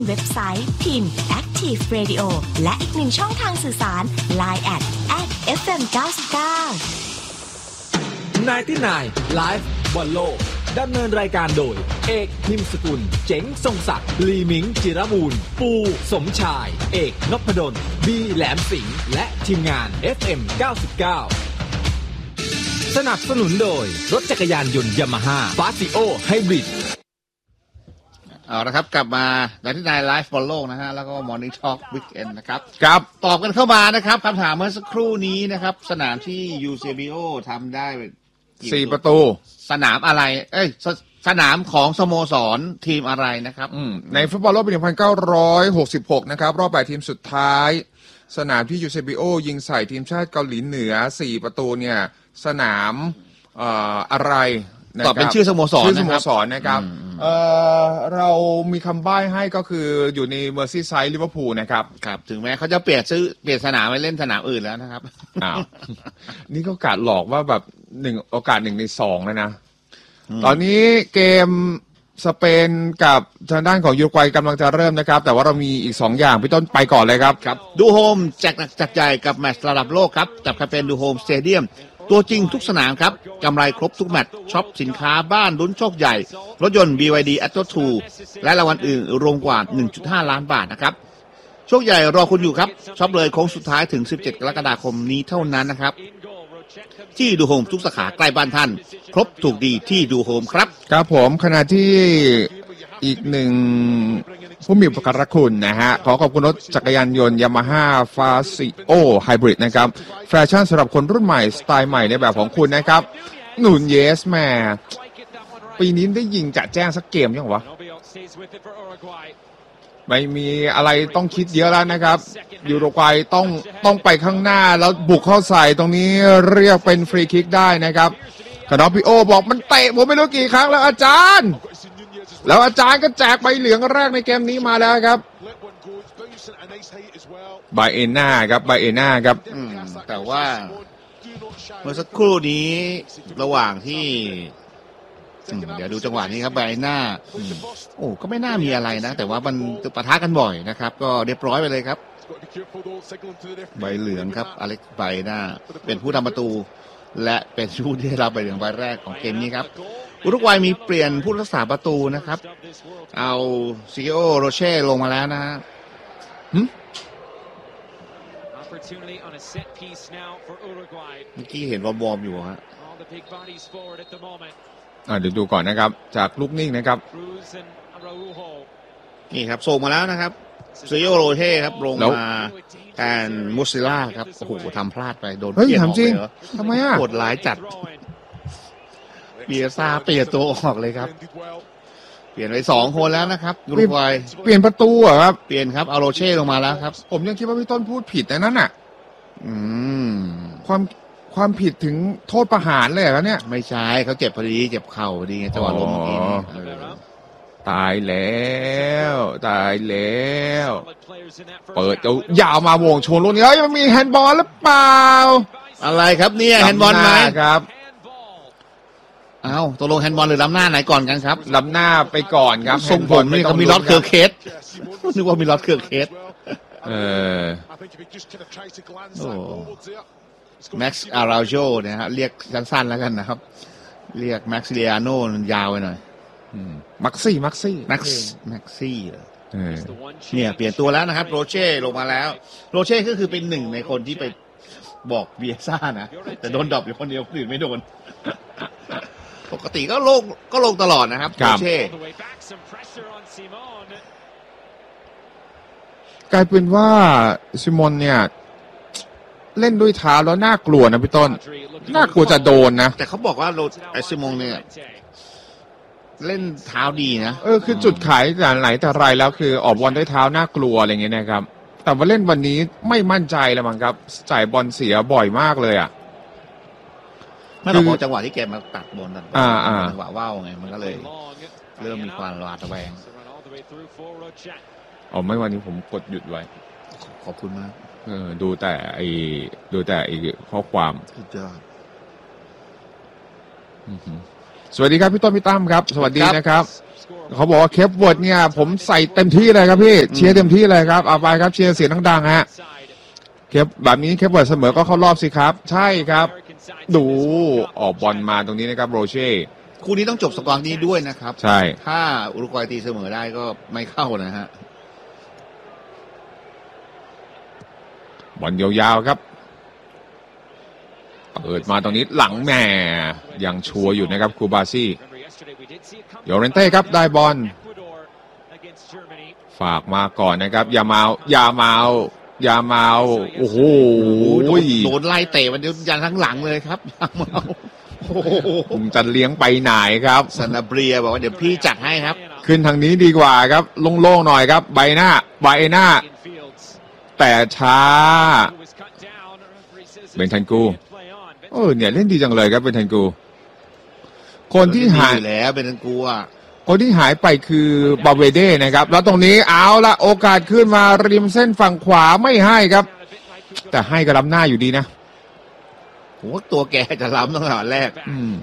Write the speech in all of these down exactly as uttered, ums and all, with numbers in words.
เว็บไซต์พิมพ์ Active Radio และอีกหนึ่งช่องทางสื่อสาร ไลน์ แอท แอท เอฟ เอ็ม เก้าสิบเก้าไนน์ตี้ไนน์ Live บอลโลกดำเนินรายการโดยเอกพิมพ์สกุลเจ๋งทรงศักดิ์ลีมิงจิรมูลปูสมชายเอกนพดลบีแหลมสิงห์และทีมงาน เอฟ เอ็ม เก้าสิบเก้า สนับสนุนโดยรถจักรยานยนต์ยามาฮ่าฟาซิโอไฮบริดเอาละครับกลับมาในที่นายไลฟ์บอลโลกนะฮะแล้วก็มอร์นิ่งทอล์กวิกเอนด์นะครับครับตอบกันเข้ามานะครับคำถามเมื่อสักครู่นี้นะครับสนามที่ ยู ซี บี โอ ทำได้สี่ประตูสนามอะไรเอ้ยส, สนามของสโมสรทีมอะไรนะครับในฟุตบอลโลกปีหนึ่งพันเก้าร้อยหกสิบหกนะครับรอบแปดทีมสุดท้ายสนามที่ ยู ซี บี โอ ยิงใส่ทีมชาติเกาหลีเหนือสี่ประตูเนี่ยสนามเอ่ออะไรตอบเป็นชื่อสโมสรชื่อสโมสรนะครับเอ่อเรามีคำใบ้ให้ก็คืออยู่ในเมอร์ซี่ไซด์ลิเวอร์พูลนะครับครับถึงแม้เขาจะเปลี่ยนซื้อเปลี่ยนสนามไปเล่นสนามอื่นแล้วนะครับอ้าวนี่ก็กาดหลอกว่าแบบหนึ่งโอกาสหนึ่งในสองแล้วนะตอนนี้เกมสเปนกับทางด้านของยูรุกวัยกำลังจะเริ่มนะครับแต่ว่าเรามีอีกสองอย่างพี่ต้นไปก่อนเลยครับครับดูโฮมแจกหนักแจกใหญ่กับแมตช์ระดับโลกครับจับแคมเปญดูโฮมสเตเดียมตัวจริงทุกสนามครับกำไรครบทุกแมตช์ช็อปสินค้าบ้านลุ้นโชคใหญ่รถยนต์ บี วาย ดี Atto ทู และรางวัลอื่นรวมกว่า หนึ่งจุดห้า ล้านบาทนะครับโชคใหญ่รอคุณอยู่ครับช็อปเลยโค้งสุดท้ายถึงสิบเจ็ดกรกฎาคมนี้เท่านั้นนะครับที่ดูโฮมทุกสาขาใกล้บ้านท่านครบถูกดีที่ดูโฮมครับครับผมขณะที่อีกหนึ่งผู้มีอุปการะคุณนะฮะขอขอบคุณรถจักรยานยนต์ Yamaha Fazio Hybrid นะครับแฟชั่นสำหรับคนรุ่นใหม่สไตล์ใหม่ในแบบของคุณนะครับหนุนเยสแม่ปีนี้ได้ยิงจะแจ้งสักเกมยังวะไม่มีอะไรต้องคิดเยอะแล้วนะครับยูโรกวัยต้องต้องไปข้างหน้าแล้วบุกเข้าใส่ตรงนี้เรียกเป็นฟรีคิกได้นะครับขณะพี่โอบอกมันเตะผมไม่รู้กี่ครั้งแล้วอาจารย์แล้วอาจารย์ก็แจกใบเหลืองแรกในเกมนี้มาแล้วครับไบเอน่าครับไบเอน่าครับแต่ว่าเมื่อสักครู่นี้ระหว่างที่เดี๋ยวดูจังหวะนี้ครับไบเอน่าโอ้ก็ไม่น่ามีอะไรนะแต่ว่ามันปะทะกันบ่อยนะครับก็เรียบร้อยไปเลยครับใบเหลืองครับอเล็กซ์ไบเอน่าเป็นผู้ทำประตูและเป็นผู้ที่ได้รับใบเหลืองใบแรกของเกมนี้ครับอุรุกวัยมีเปลี่ยนผู้รักษาประตูนะครับเอาซิโอโรเช่ลงมาแล้วนะฮะเมื่อกี้เห็นวอร์มๆอยู่ฮะอ่าเดี๋ยวดูก่อนนะครับจากลูกนิ่งนะครับนี่ครับส่งมาแล้วนะครับซิโอโรเช่ครับลงมาแทนมุซิล่าครับโอ้โหทำพลาดไปโดนเปลี่ยนออกเลยเหรอทำไมอ่ะโหดร้ายจัดเบียซ่าเปลี่ยนตัวออกเลยครับเปลี่ยนไปสองคนแล้วนะครับยูรุกวัยเปลี่ยนประตูเหรอครับเปลี่ยนครับเอาโรเช่ลงมาแล้วครับผมยังคิดว่าพี่ต้นพูดผิดแต่นั้นอ่ะอืมความความผิดถึงโทษประหารเลยเหรอเนี่ยไม่ใช่เขาเจ็บพอดีเจ็บเข่าพอดีจังหวะล้มเมื่อกี้ตายแล้วตายแล้วเปิดจะยาวมาวงชนลูกนี้เฮ้ยมันมีแฮนด์บอลหรือเปล่าอะไรครับเนี่ยแฮนด์บอลไหมครับเอ้าตกลงแฮนด์บอลหรือล้ำหน้าไหนก่อนกันครับล้ำหน้าไปก่อนครับส่งผลนี่เขามีล็อตเคอร์เคสนึกว่ามีล็อตเคอร์เคสเออโอ้แม็กซ์อาราโจเนี่ยฮะเรียกสั้นๆแล้วกันนะครับเรียกแม็กซิเลียโน่ยาวไปหน่อยมักซี่มักซี่แม็กซ์แม็กซี่เนี่ยเปลี่ยนตัวแล้วนะครับโรเช่ลงมาแล้วโรเช่ก็คือเป็นหนึ่งในคนที่ไปบอกเบียซ่านะแต่โดนดรอปอยู่คนเดียวคนอื่นไม่โดนปกติก็ลงก็ลงตลอดนะครับโรเช่กลายเป็นว่าซิมอนเนี่ยเล่นด้วยเท้าแล้วน่ากลัวนะพี่ต้นน่ากลัวจะโดนนะแต่เขาบอกว่าโรไอซิมอนเนี่ยเล่นเท้าดีนะเออคือจุดขายแต่ไหนแต่ไรแล้วคือออกบอลด้วยเท้าน่ากลัวอะไรเงี้ยนะครับแต่ว่าเล่นวันนี้ไม่มั่นใจแล้วมั้งครับจ่ายบอลเสียบ่อยมากเลยอ่ะไม่ต้องบอกจังหวะที่แกมาตัดบอลตัดบอลจังหวะว่าวไงมันก็เลยเริ่มมีความหวาดระแวงอ๋อไม่วันนี้ผมกดหยุดไว้ขอบคุณมากเออดูแต่ไอ้ดูแต่ไอ้ข้อความสุดยอดสวัสดีครับพี่ต้นพี่ตั้มครับสวัสดีนะครับเขาบอกว่าเคปเวิร์ดเนี่ยผมใส่เต็มที่เลยครับพี่เชียร์เต็มที่เลยครับเอาไปครับเชียร์เสียงดังๆฮะเคปแบบนี้เคปเวิร์ดเสมอก็เข้ารอบสิครับใช่ครับดูออกบอลมาตรงนี้นะครับโรเช่คู่นี้ต้องจบสกอร์นี้ด้วยนะครับใช่ถ้าอุรุกวัยตีเสมอได้ก็ไม่เข้านะฮะบอลยาวๆครับเปิดมาตรงนี้หลังแม่ยังชัวร์อยู่นะครับคูบาซี่โยเรนเต้ครับได้บอลฝากมาก่อนนะครับอย่าเมาอย่าเมาอย่าเมาโอ้โหโดนไล่เตะมันยันทั้งหลังเลยครับอย่าเมาผมจะเลี้ยงไปไหนครับซานาเบรียบอกว่าเดี๋ยวพี่จัดให้ครับขึ้นทางนี้ดีกว่าครับโล่งๆหน่อยครับใบหน้าใบหน้าแต่ช้าเบนทันกูเออเนี่ยเล่นดีจังเลยครับเบนทันกูคนที่หายแล้วเบนทันกูอ่ะคนที่หายไปคือบาเวเด้นะครับแล้วตรงนี้เอาละโอกาสขึ้นมาริมเส้นฝั่งขวาไม่ให้ครับแต่ให้ก็ล้ำหน้าอยู่ดีนะโหตัวแกจะล้ำตั้งแต่แรกอืม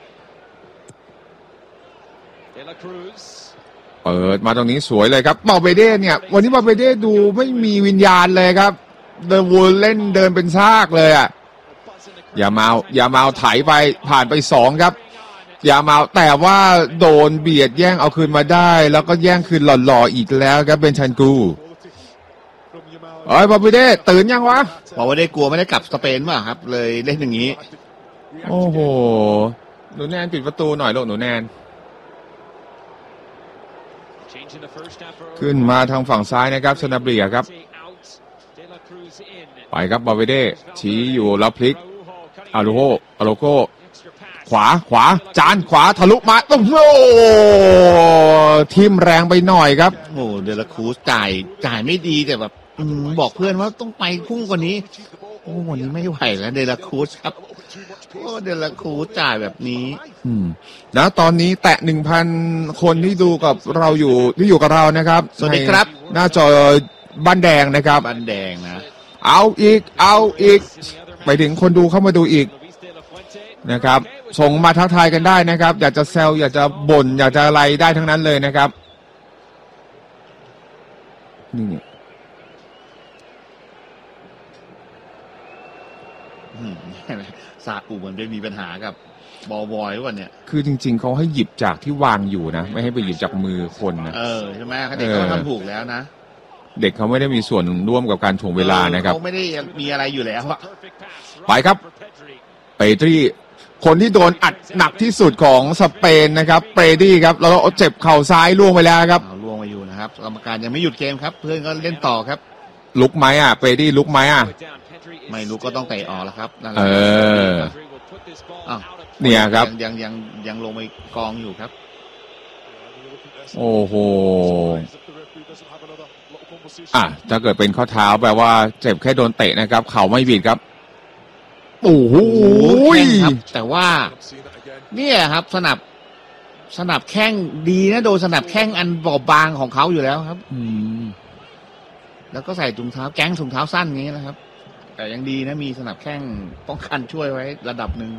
เปิดมาตรงนี้สวยเลยครับบาเวเด้เนี่ยวันนี้บาเวเด้ดูไม่มีวิญญาณเลยครับเดินวนเล่นเดินเป็นซากเลยอ่ะอย่าเมาอย่าเมาไถไปผ่านไปสองครับอย่าเมาแต่ว่าโดนเบียดแย่งเอาคืนมาได้แล้วก็แย่งคืนหล่อๆอีกแล้วครับเบนชันกูเอ้ยบาเวเด้ตื่นยังวะบาเวเด้กลัวไม่ได้กลับสเปนป่ะครับเลยเล่นอย่างนี้โอ้โหหนูแนนปิดประตูหน่อยลูกหนูแนนขึ้นมาทางฝั่งซ้ายนะครับซานาเบรียครับไปครับบาเวเด้ชี้อยู่แล้วพลิกอารูโฮอารูโกขวาขวาจานขวาทะลุมาโอ้โหทีมแรงไปหน่อยครับโอ้เดลาครูสจ่ายจ่ายไม่ดีแต่แบบบอกเพื่อนว่าต้องไปพุ่งกว่านี้โอ้วันนี้ไม่ไหวแล้วเดลาครูสครับโอ้เดลาครูสจ่ายแบบนี้อืมแล้วตอนนี้แตะ หนึ่งพัน คนที่ดูกับเราอยู่ที่อยู่กับเรานะครับสวัสดีครับหน้าจอบ้านแดงนะครับบ้านแดงนะเอาอีกเอาอีกไปถึงคนดูเข้ามาดูอีกนะครับส่งมาทักทายกันได้นะครับอยากจะแซวอยากจะบ่นอยากจะอะไรได้ทั้งนั้นเลยนะครับนี่ซาอุเหมือนจะมีปัญหากับบอลบอยวันเนี่ยคือจริงๆเขาให้หยิบจากที่วางอยู่นะไม่ให้ไปหยิบจากมือคนนะเออใช่ไหมเขาเด็กเขาทำถูกแล้วนะเด็กเขาไม่ได้มีส่วนร่วมกับการถ่วงเวลานะครับเขาไม่ได้มีอะไรอยู่แล้วอะไปครับเปตรีคนที่โดนอัดหนักที่สุดของสเปนนะครับเปรดี้ครับแล้วเจ็บเข่าซ้ายล่วงไปแล้วครับล่วงไปอยู่นะครับกรรมการยังไม่หยุดเกมครับเพื่อนก็เล่นต่อครับลุกไหมอ่ะเปรดี้ลุกไหมอ่ะไม่ลุกก็ต้องเตะออกแล้วครับเออเนี่ยครับยังยังยังลงไปกองอยู่ครับโอ้โหอ่ะถ้าเกิดเป็นข้อเท้าแปลว่าเจ็บแค่โดนเตะนะครับเข่าไม่บิดครับโอ้โหแต่ว่าเนี่ยครับสนับสนับแข้งดีนะโดนสนับแข้งอันบอบบางของเขาอยู่แล้วครับอืมแล้วก็ใส่ถุงเท้าแก๊งถุงเท้าสั้นอย่างนี้นะครับแต่ยังดีนะมีสนับแข้งป้องกันช่วยไว้ระดับหนึ่ง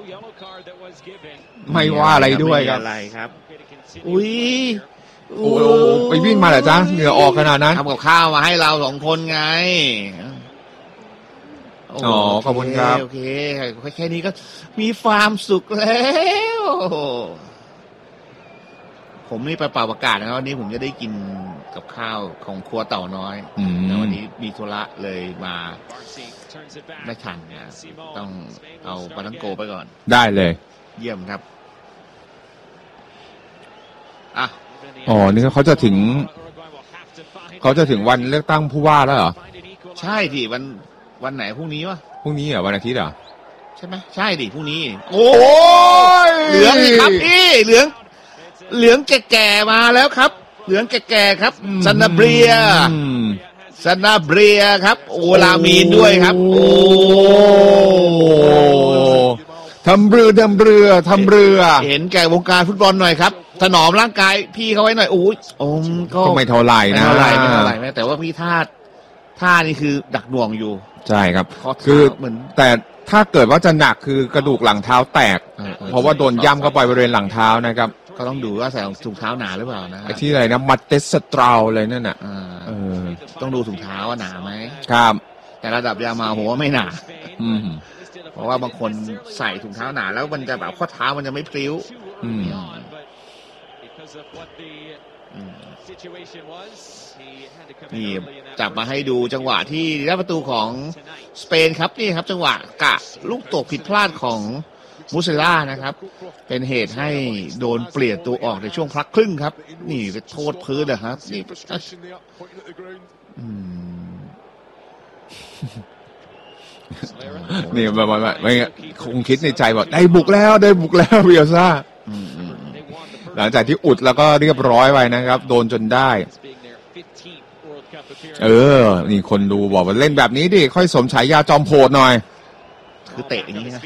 ไม่ว่าอะไรด้วยครับอะไรครับอุ้ยโอ้ไปวิ่งมาเหรอจ๊ะเหงื่อออกขนาดนั้นทำกับข้าวมาให้เราสองคนไงอ๋อขอบคุณครับโอเคแค่นี้ก็มีความสุขแล้วผมนี่ไปเป่าประกาศนะวันนี้ผมจะได้กินกับข้าวของครัวเต่าน้อยแต่วันนี้มีธุระเลยมาไม่ทันเนี่ยต้องเอาปาทังโกไปก่อนได้เลยเยี่ยมครับอ่ะอ๋อนี่เขาจะถึงเขาจะถึงวันเลือกตั้งผู้ว่าแล้วเหรอใช่ดิวันวันไหนพรุ่งนี้วะพรุ่งนี้เหรอวันอาทิตย์เหรอใช่ไหมใช่ดิพรุ่งนี้โอ้ยเหลืองครับพี่เหลืองเหลืองแก่ๆมาแล้วครับเหลืองแก่ๆครับซานาเบรียซานาเบรียครับโอลามีนด้วยครับโอ้ทำเรือทำเรือทำเรือเห็นแก่วงการฟุตบอลหน่อยครับถนอมร่างกายพี่เขาไว้หน่อยโอ้ยโอ้ก็ไม่เท่าไหร่นะไม่เท่าไหร่ไม่เท่าไหร่แต่ว่าพี่ธาตุธท่านี่คือดักหน่วงอยู่ใช่ครับคือเหมือนแต่ถ้าเกิดว่าจะหนักคือกระดูกหลังเท้าแตกเพราะว่าโดนย่ำเข้าไปบริเวณหลังเท้านะครับก็ต้องดูว่าใส่ถุงเท้าหนาหรือเปล่านะไอ้ที่อะไรนะมัตเตสตราวเลยนั่นน่ะต้องดูถุงเท้าว่าหนาไหมครับแต่ระดับยามาผมว่าไม่หนาเพราะว่าบางคนใส่ถุงเท้าหนาแล้วมันจะแบบข้อเท้ามันจะไม่พลิ้วนี่จับมาให้ดูจังหวะที่ได้ประตูของสเปนครับนี่ครับจังหวะกะลูกตกผิดพลาดของมูเซล่านะครับเป็นเหตุให้โดนเปลี่ยนตัวออกในช่วงพักครึ่งครับนี่ไปโทษพื้นนะครับนี่นี่ไม่ไม่ไม่คงคิดในใจว่าได้บุกแล้วได้บุกแล้วเบียซ่าหลังจากที่อุดแล้วก็เรียบร้อยไปนะครับโดนจนได้เออนี่คนดูบอกว่าเล่นแบบนี้ดิค่อยสมฉายาจอมโหดหน่อยคือเตะอย่างนี้นะ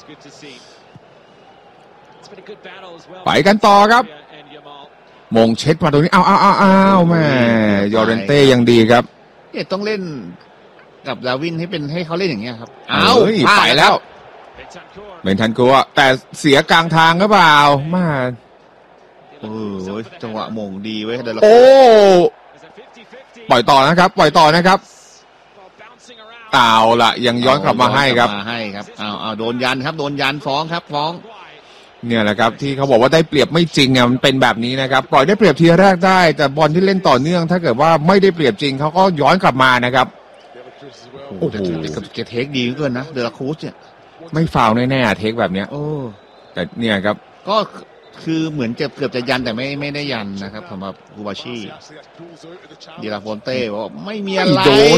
ไปกันต่อครับมงเช็ดมาตรงนี้อ้าวอ้าวอ้าวแม่ยอร์เรนเต้ยังดีครับเนี่ยต้องเล่นกับดาวินให้เป็นให้เขาเล่นอย่างเงี้ยครับอ้าวไปแล้วเบนทันกัวแต่เสียกลางทางหรือเปล่ามาเออจังหวะมงดีเว้ยเดี๋ยวเราโอ้ปล่อยต่อนะครับปล่อยต่อนะครับเต่าละยังย้อนกลับมาให้ครับมาให้ครับเอาเอาโดนยันครับโดนยันฟ้องครับฟ้องเนี่ยแหละครับที่เขาบอกว่าได้เปรียบไม่จริงเนี่ยมันเป็นแบบนี้นะครับปล่อยได้เปรียบทีแรกได้แต่บอลที่เล่นต่อเนื่องถ้าเกิดว่าไม่ได้เปรียบจริงเขาก็ย้อนกลับมานะครับโอ้โหเกเทคดีเกินนะเดลาคูสเนี่ยไม่ฟาวแน่ๆเทคแบบเนี้ยโอ้แต่เนี่ยครับก็คือเหมือนจะเกือบจะยันแต่ไม่ไม่ได้ยันนะครับสำหรับกูบาชิดีลาโฟนเต้บอกไม่มีอะไรโดน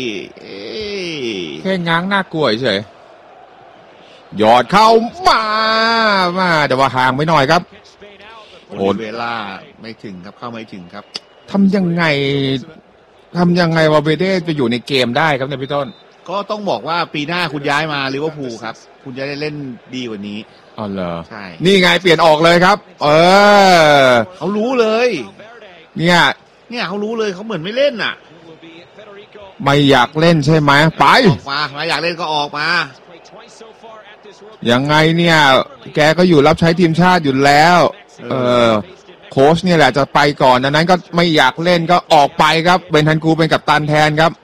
แค่ง้างหน้ากลัวเฉยหยอดเข้ามามาแต่ว่าห่างไปหน่อยครับโอเวล่าไม่ถึงครับเข้าไม่ถึงครับทำยังไงทำยังไงวาเบเด้จะอยู่ในเกมได้ครับเนี่ยพี่ต้นก็ต้องบอกว่าปีหน้าคุณย้ายมาลิเวอร์พูลครับคุณจะได้เล่นดีกว่านี้อ๋อเหรอใช่นี่ไงเปลี่ยนออกเลยครับเออเขารู้เลยเนี่ยเนี่ยเขารู้เลยเขาเหมือนไม่เล่นอ่ะไม่อยากเล่นใช่ไหมไปออกมาไม่อยากเล่นก็ออกมายังไงเนี่ยแกก็อยู่รับใช้ทีมชาติอยู่แล้วเออโค้ชเนี่ยแหละจะไปก่อนดังนั้นก็ไม่อยากเล่นก็ออกไปครับเบนทันกูเป็นกัปตันแทนครับ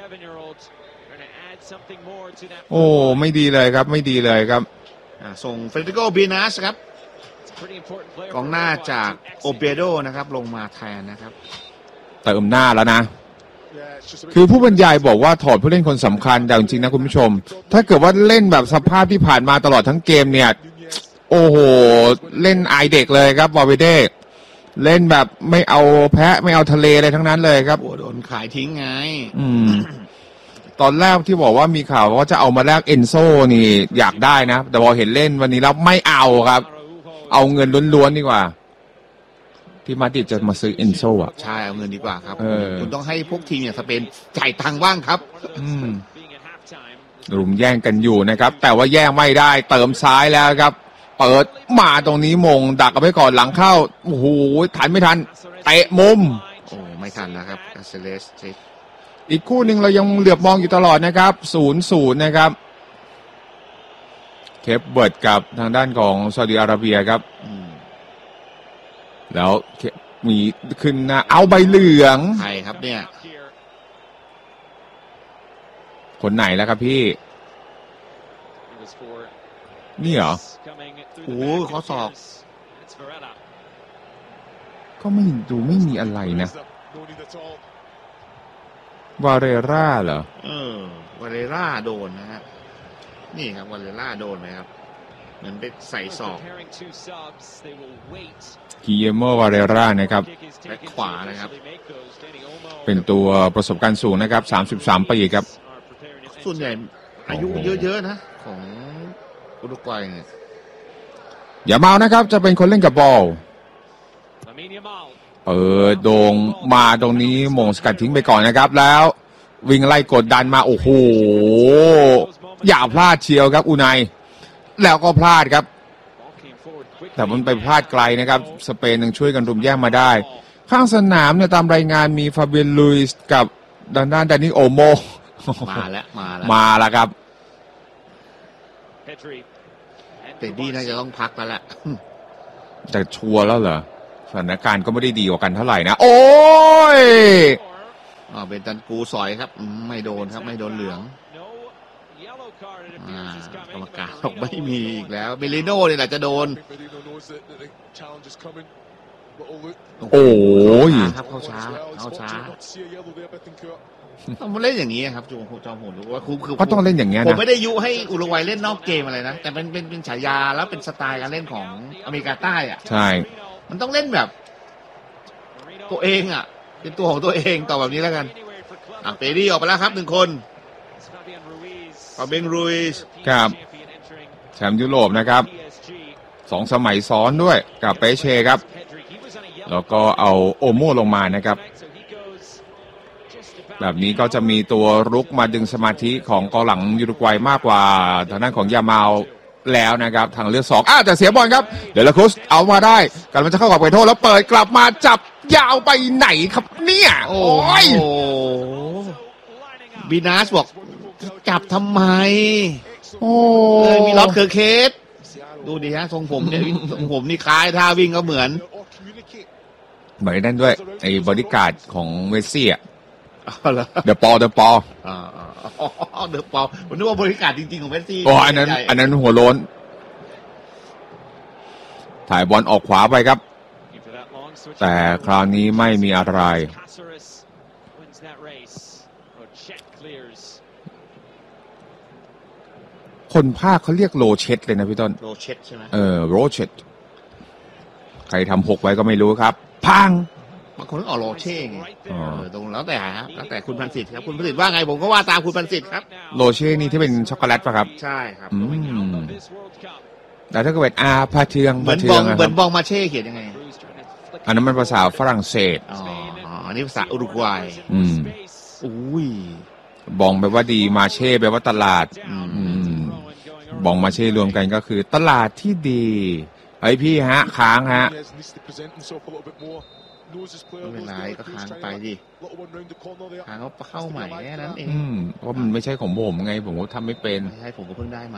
โอ้ไม่ดีเลยครับไม่ดีเลยครับส่งเฟรดิโกบีนัสครับกองหน้าจากโอเบโดนะครับลงมาแทนนะครับเติมหน้าแล้วนะคือผู้บรรยายบอกว่าถอดผู้เล่นคนสำคัญแต่จริงๆนะคุณผู้ชมถ้าเกิดว่าเล่นแบบสภาพที่ผ่านมาตลอดทั้งเกมเนี่ยโอ้โหเล่นอายเด็กเลยครับวาเวเด้เล่นแบบไม่เอาแพะไม่เอาทะเลอะไรทั้งนั้นเลยครับโดนขายทิ้งไงอืมตอนแรกที่บอกว่ามีข่าวว่าจะเอามาแลกเอนโซนี่อยากได้นะแต่พอเห็นเล่นวันนี้แล้วไม่เอาครับเอาเงินล้วนๆดีกว่าที่มาดริดจะมาซื้อเอนโซอ่ะใช่เอาเงินดีกว่าครับคุณต้องให้พวกทีมอย่างสเปนจ่ายตังค์บ้างครับอืมรุมแย่งกันอยู่นะครับแต่ว่าแย่งไม่ได้เติมซ้ายแล้วครับเปิดมาตรงนี้มงดักเอาไว้ก่อนหลังเข้าโอ้โหทันไม่ทันเตะมุมโอ้ไม่ทันนะครับอาเซเลสอีกคู่หนึ่งเรายังเหลือบมองอยู่ตลอดนะครับศูนย์ศูนย์นะครับเคปเบิร์ดกับทางด้านของซาอุดิอาระเบียครับแล้วมีขึ้นนะเอาใบเหลืองใครครับเนี่ยคนไหนแล้วครับพี่นี่เหรอโอ้ข้อศอกก็ไม่ดูไม่มีอะไรนะวาเรร่าเหรอเออวาเรร่าโดนนะฮะนี่ครับวาเรร่าโดนไหมครับเหมือนไปใส่ศอกกิเยโมวาเรร่านะครับแบ็คขวานะครับเป็นตัวประสบการณ์สูงนะครับสามสิบสามปีครับส่วนใหญ่อายุเยอะๆนะของอุรุกวัยเนี่ยอย่าเมานะครับจะเป็นคนเล่นกับบอลเออโด่งมาตรงนี้มงสกัดทิ้งไปก่อนนะครับแล้ววิ่งไล่กดดันมาโอ้โหอย่าพลาดเชียวครับอุไนแล้วก็พลาดครับแต่มันไปพลาดไกลนะครับสเปนยังช่วยกันรุมแย่งมาได้ข้างสนามเนี่ยตามรายงานมีฟาเบียนลุยส์กับด้านด้านดานิโอโมมาแล้วมาแล้วมาแล้วครับแต่ดีน่าจะต้องพักแล้วแหละแต่ชัวร์แล้วเหรอสถานการณ์ก็ไม่ได้ดีกว่ากันเท่าไหร่นะโอ้ยอ๋อเป็นตันกูสอยครับไม่โดนครับไม่โดนเหลืองอ่ากรรมการบอกไม่มีอีกแล้วเมลิโน่เนี่ยแหละจะโดนโอ้ยครับเข้าช้าเข้าช้าต้องมาเล่นอย่างนี้ครับจูจอมโหดรู้ว่าคือก็ต้องเล่นอย่างนี้นะผมไม่ได้ยุให้อุรุกวัยเล่นนอกเกมอะไรนะแต่เป็นเป็นเป็นฉายาแล้วเป็นสไตล์การเล่นของอเมริกาใต้อ่ะใช่มันต้องเล่นแบบตัวเองอ่ะเป็นตัวของตัวเองต่อแบบนี้แล้วกันอ่ะเปดี้ออกไปแล้วครับหนึ่งคนฟาเบงรูซครับแชมป์ยุโรปนะครับสองสมัยซ้อนด้วยกับเปเช่ครับแล้วก็เอาโอโม่ลงมานะครับแบบนี้ก็จะมีตัวรุกมาดึงสมาธิของกองหลังยูรุกวัยมากกว่าทางด้านของยามาลแล้วนะครับทางเลือกสองอ้าวแต่เสียบอลครับเดลาครุสเอามาได้กำลังจะเข้ากับไปโทษแล้วเปิดกลับมาจับยาวไปไหนครับเนี่ยโอ้ยบีนาสบอกจับทำไมโอ้ยมีล็อกเคอร์เคสดูดิฮะทรงผมเนี่ยทรงผมนี่คล้ายท่าวิ่งก็เหมือนเหมือนนั่นด้วยไอ้บอดี้การ์ดของเมสซี่อ่ะเดอะปอเดอะปออ่าเดอะปอผมนึกว่าบริการจริงๆของเมสซี่อ๋ออันนั้นอันนั้นหัวโล้นถ่ายบอลออกขวาไปครับแต่คราวนี้ไม่มีอะไรคนภาคเขาเรียกโรเชตเลยนะพี่ต้นโรเชตใช่ไหมเออโรเชตใครทำหกไว้ก็ไม่รู้ครับพังบางคนก็ออกโรเช่ไงตรงแล้วแต่ครับแล้วแต่คุณพันศิษฐ์ครับคุณพันศิษฐ์ว่าไงผมก็ว่าตามคุณพันศิษฐ์ครับโรเช่นี่ที่เป็นช็อกโกแลตป่ะครับใช่ครับอืมแต่ถ้าเกิดอาพาเทืองพาเทืองเหมือนบองมาเช่เขียนยังไงอันนั้นมันภาษาฝรั่งเศสอ๋ออันนี้ภาษาอุรุกวัยอืมอุ้ยบองแปลว่าดีมาเช่แปลว่าตลาดอืมบองมาเช่รวมกันก็คือตลาดที่ดีไอพี่ฮะค้างฮะไม่เป็นไรก็ค้างไปดิค้างเขาเข้าใหม่แค่นั้นเองเพราะมันไม่ใช่ของผมไงผมก็ทำไม่เป็นไม่ใช่ผมก็เพิ่งได้มา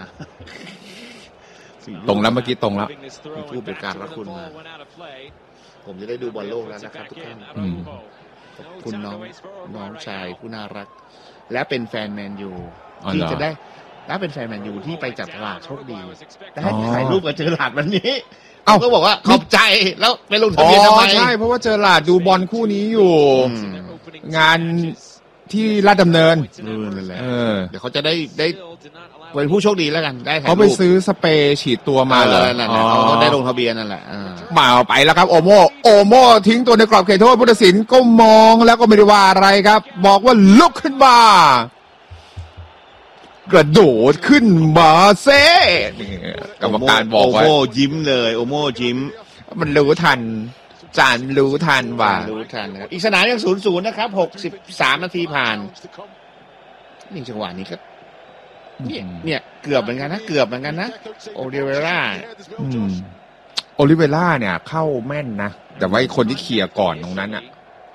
ตรงแล้วเมื่อกี้ตรงแล้วผู้เป็นการรักคุณมาผมจะได้ดูบอลโลกแล้วนะครับทุกท่านขอบคุณน้องน้องชายผู้น่ารักและเป็นแฟนแมนยูที่จะได้และเป็นแฟนแมนยูที่ไปจับตลาดโชคดีได้ถ่ายรูปกับเจอหลาดวันนี้เอ้าก็บอกว่าขอบใจแล้วไปลงทะเบียนทำไมใช่เพราะว่าเจอหลาดดูบอลคู่นี้อยู่งานที่ลาดดำเนินเออเดี๋ยวเขาจะได้ได้เป็นผู้โชคดีแล้วกันได้เขาไปซื้อสเปรย์ฉีดตัวมาเลยเขาได้ลงทะเบียนนั่นแหละมาไปแล้วครับโอโมโอโมทิ้งตัวในกรอบเขตโทษผู้ตัดสินก็มองแล้วก็ไม่ได้ว่าอะไรครับบอกว่าลุกขึ้นมากระโดดขึ้นมาเซ่กรรมการบอกว่าโอโมยิ้มเลยโอโมยิ้มมันรู้ทันจานรู้ทันว่ารู้ทันนะครับอีกสนามยังศูนย์ศูนย์นะครับหกสิบสามนาทีผ่านนี่จังหวะนี้ครับเนี่ยเนี่ยเกือบเหมือนกันนะเกือบเหมือนกันนะโอลิเวร่าโอลิเวร่าเนี่ยเข้าแม่นนะแต่ว่าคนที่เคลียร์ก่อนตรงนั้นอ่ะ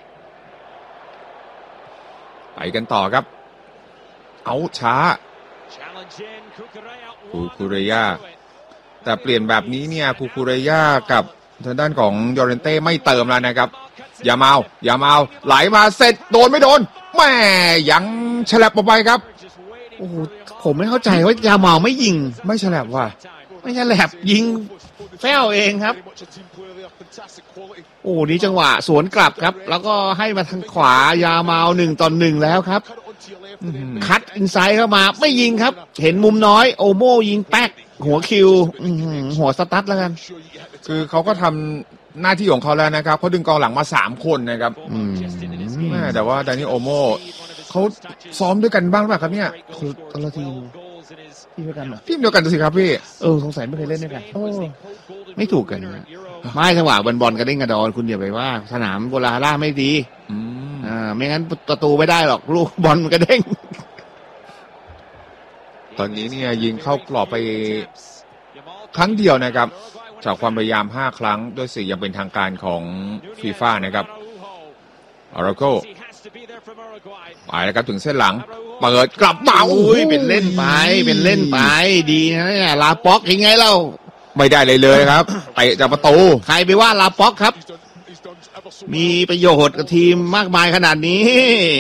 ไปกันต่อครับเอาช้าคูคูเรย่าแต่เปลี่ยนแบบนี้เนี่ยคูคูเรย่ากับทางด้านของยอร์เรนเต้ไม่เติมแล้วนะครับอย่าเมาอย่าเมาไหลมาเสร็จโดนไม่โดนแม่ยังฉลับออกไปครับโอ้โหผมไม่เข้าใจว่ายาเมาไม่ยิงไม่ฉลับว่ะไม่ฉลับยิงแฟลเองครับโอ้นี่จังหวะสวนกลับครับแล้วก็ให้มาทางขวายาเมาหนึ่งต่อหนึ่งแล้วครับคัดอินไซด์เข้ามาไม่ยิงครับเห็นมุมน้อยโอโมยิงแป๊กหัวคิวหัวสตั๊ดแล้วกันคือเขาก็ทำหน้าที่ของเขาแล้วนะครับเขาดึงกองหลังมาสามคนนะครับแต่ว่าดานิโอโมเขาซ้อมด้วยกันบ้างหรือเปล่าครับเนี่ยคือคนละทีมทีมเดียวกันเหรอทีมเดียวกันสิครับพี่เออสงสัยไม่เคยเล่นด้วยกันไม่ถูกกันนะไม่จังหวะบอลบอลกระเด้งกระดอนคุณอย่าไปว่าสนามโบราณไม่ดีอ่าไม่งั้นประตูไม่ได้หรอกลูกบอลมันกระเด้งตอนนี้เนี่ยยิงเข้ากรอบไปครั้งเดียวนะครับจากความพยายามห้าครั้งด้วยสีอย่างเป็นทางการของฟีฟ่านะครับอาราโกไปแล้วครับถึงเส้นหลังเปิดกลับมาโอ้ยเป็นเล่นไปเป็นเล่นไปดีนะเนี่ยลาป็อกยังไงเล่าไม่ได้เลยเลยครับเตะจากประตูใครไปว่าลาป็อกครับมีประโยชน์กับทีมมากมายขนาดนี้